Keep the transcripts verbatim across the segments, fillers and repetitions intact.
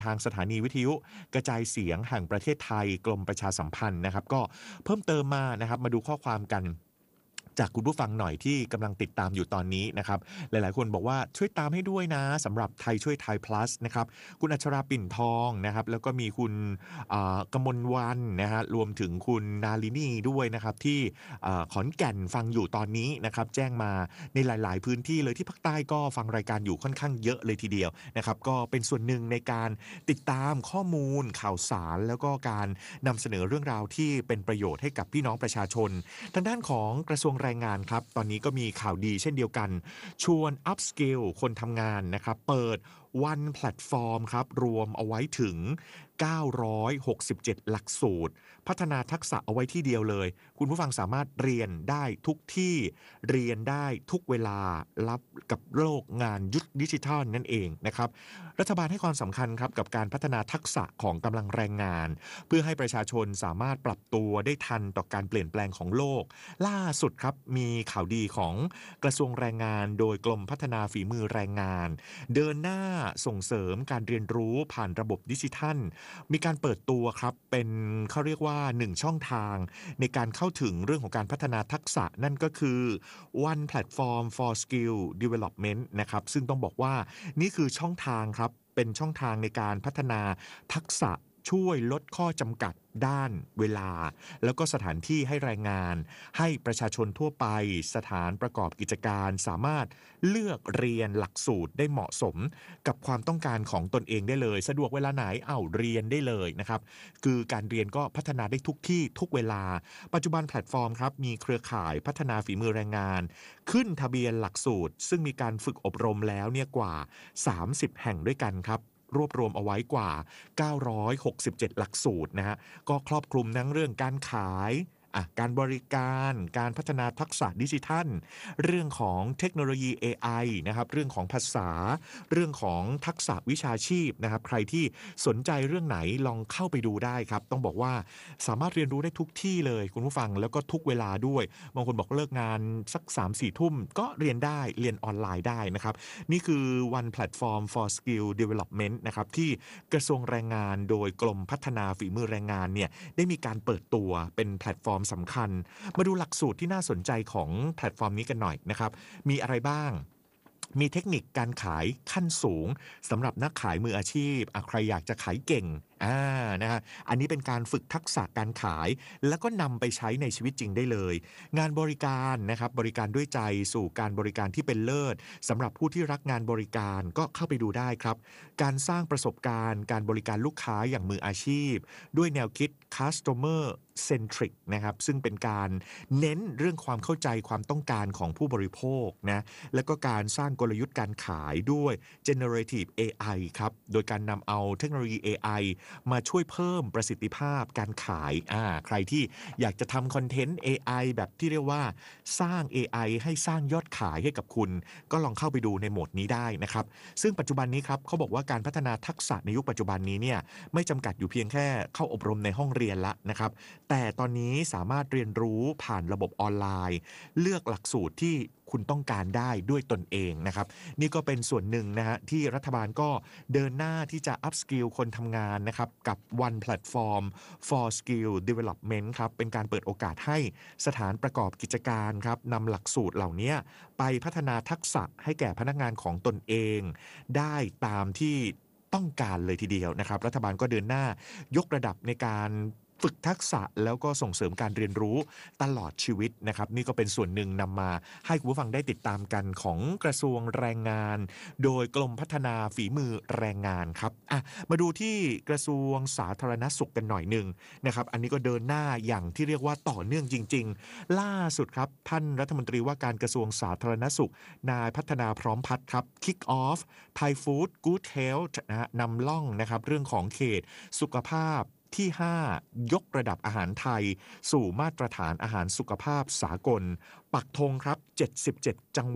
ทางสถานีวิทยุกระจายเสียงแห่งประเทศไทยกรมประชาสัมพันธ์นะครับก็เพิ่มเติมมานะครับมาดูข้อความกันจากคุณผู้ฟังหน่อยที่กำลังติดตามอยู่ตอนนี้นะครับหลายๆคนบอกว่าช่วยตามให้ด้วยนะสำหรับไทยช่วยไทย plus นะครับคุณอัชราปิ่นทองนะครับแล้วก็มีคุณกมลวันนะฮะรวมถึงคุณนาลินีด้วยนะครับที่ขอนแก่นฟังอยู่ตอนนี้นะครับแจ้งมาในหลายๆพื้นที่เลยที่ภาคใต้ก็ฟังรายการอยู่ค่อนข้างเยอะเลยทีเดียวนะครับก็เป็นส่วนหนึ่งในการติดตามข้อมูลข่าวสารแล้วก็การนำเสนอเรื่องราวที่เป็นประโยชน์ให้กับพี่น้องประชาชนทางด้านของกระทรวงแรงงานครับตอนนี้ก็มีข่าวดีเช่นเดียวกันชวน อัพสกิล คนทำงานนะครับเปิดวันแพลตฟอร์มครับรวมเอาไว้ถึงเก้าร้อยหกสิบเจ็ดหลักสูตรพัฒนาทักษะเอาไว้ที่เดียวเลยคุณผู้ฟังสามารถเรียนได้ทุกที่เรียนได้ทุกเวลารับกับโลกงานยุคดิจิทัลนั่นเองนะครับรัฐบาลให้ความสำคัญครับกับการพัฒนาทักษะของกำลังแรงงานเพื่อให้ประชาชนสามารถปรับตัวได้ทันต่อการเปลี่ยนแปลงของโลกล่าสุดครับมีข่าวดีของกระทรวงแรงงานโดยกรมพัฒนาฝีมือแรงงานเดินหน้าส่งเสริมการเรียนรู้ผ่านระบบดิจิทัลมีการเปิดตัวครับเป็นเขาเรียกว่าหนึ่งช่องทางในการเข้าถึงเรื่องของการพัฒนาทักษะนั่นก็คือ One Platform for Skill Development นะครับซึ่งต้องบอกว่านี่คือช่องทางครับเป็นช่องทางในการพัฒนาทักษะช่วยลดข้อจำกัดด้านเวลาแล้วก็สถานที่ให้แรงงานให้ประชาชนทั่วไปสถานประกอบกิจการสามารถเลือกเรียนหลักสูตรได้เหมาะสมกับความต้องการของตนเองได้เลยสะดวกเวลาไหนเอ้าเรียนได้เลยนะครับคือการเรียนก็พัฒนาได้ทุกที่ทุกเวลาปัจจุบันแพลตฟอร์มครับมีเครือข่ายพัฒนาฝีมือแรงงานขึ้นทะเบียนหลักสูตรซึ่งมีการฝึกอบรมแล้วเนี่ยกว่าสามสิบแห่งด้วยกันครับรวบรวมเอาไว้กว่าเก้าร้อยหกสิบเจ็ดหลักสูตรนะฮะก็ครอบคลุมทั้งเรื่องการขายอ่ะการบริการการพัฒนาทักษะดิจิทัลเรื่องของเทคโนโลยี เอ ไอ นะครับเรื่องของภาษาเรื่องของทักษะวิชาชีพนะครับใครที่สนใจเรื่องไหนลองเข้าไปดูได้ครับต้องบอกว่าสามารถเรียนรู้ได้ทุกที่เลยคุณผู้ฟังแล้วก็ทุกเวลาด้วยบางคนบอกเลิกงานสัก สามสี่ ทุ่มก็เรียนได้เรียนออนไลน์ได้นะครับนี่คือ One Platform for Skill Development นะครับที่กระทรวงแรงงานโดยกรมพัฒนาฝีมือแรงงานเนี่ยได้มีการเปิดตัวเป็นแพลตฟอร์มสำคัญมาดูหลักสูตรที่น่าสนใจของแพลตฟอร์มนี้กันหน่อยนะครับมีอะไรบ้างมีเทคนิคการขายขั้นสูงสำหรับนักขายมืออาชีพใครอยากจะขายเก่งอ่านะฮะอันนี้เป็นการฝึกทักษะการขายแล้วก็นำไปใช้ในชีวิตจริงได้เลยงานบริการนะครับบริการด้วยใจสู่การบริการที่เป็นเลิศสำหรับผู้ที่รักงานบริการก็เข้าไปดูได้ครับการสร้างประสบการณ์การบริการลูกค้าอย่างมืออาชีพด้วยแนวคิด customer centric นะครับซึ่งเป็นการเน้นเรื่องความเข้าใจความต้องการของผู้บริโภคนะแล้วก็การสร้างกลยุทธ์การขายด้วย generative เอ ไอ ครับโดยการนำเอาเทคโนโลยี เอ ไอ มาช่วยเพิ่มประสิทธิภาพการขายอ่าใครที่อยากจะทำคอนเทนต์ เอ ไอ แบบที่เรียกว่าสร้าง เอ ไอ ให้สร้างยอดขายให้กับคุณก็ลองเข้าไปดูในโหมดนี้ได้นะครับซึ่งปัจจุบันนี้ครับเขาบอกว่าการพัฒนาทักษะในยุคปัจจุบันนี้เนี่ยไม่จำกัดอยู่เพียงแค่เข้าอบรมในห้องเรียนละนะครับแต่ตอนนี้สามารถเรียนรู้ผ่านระบบออนไลน์เลือกหลักสูตรที่คุณต้องการได้ด้วยตนเองนะครับนี่ก็เป็นส่วนหนึ่งนะฮะที่รัฐบาลก็เดินหน้าที่จะอัพสกิลคนทำงานนะครับกับ One Platform for Skill Development ครับเป็นการเปิดโอกาสให้สถานประกอบกิจการครับนำหลักสูตรเหล่านี้ไปพัฒนาทักษะให้แก่พนักงานของตนเองได้ตามที่ต้องการเลยทีเดียวนะครับรัฐบาลก็เดินหน้ายกระดับในการฝึกทักษะแล้วก็ส่งเสริมการเรียนรู้ตลอดชีวิตนะครับนี่ก็เป็นส่วนหนึ่งนำมาให้คุณผู้ฟังได้ติดตามกันของกระทรวงแรงงานโดยกรมพัฒนาฝีมือแรงงานครับอ่ะมาดูที่กระทรวงสาธารณสุขกันหน่อยหนึ่งนะครับอันนี้ก็เดินหน้าอย่างที่เรียกว่าต่อเนื่องจริงๆล่าสุดครับท่านรัฐมนตรีว่าการกระทรวงสาธารณสุขนายพัฒนาพร้อมพัฒน์ครับ Kick Off Thai Food Good Health นะฮะนำล่องนะครับเรื่องของเขตสุขภาพที่ห้ายกระดับอาหารไทยสู่มาตรฐานอาหารสุขภาพสากลปักธงครับเจ็ดสิบเจ็ดจังหวัด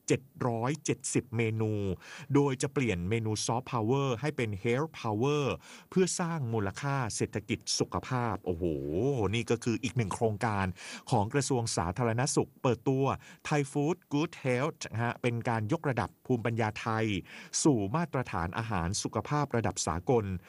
เจ็ดร้อยเจ็ดสิบ เมนู โดยจะเปลี่ยนเมนูซอฟต์พาวเวอร์ให้เป็น Health Power เพื่อสร้างมูลค่าเศรษฐกิจสุขภาพโอ้โหนี่ก็คืออีกหนึ่งโครงการของกระทรวงสาธารณสุขเปิดตัว Thai Food Good Health นะฮะเป็นการยกระดับภูมิปัญญาไทยสู่มาตรฐานอาหารสุขภาพระดับสากล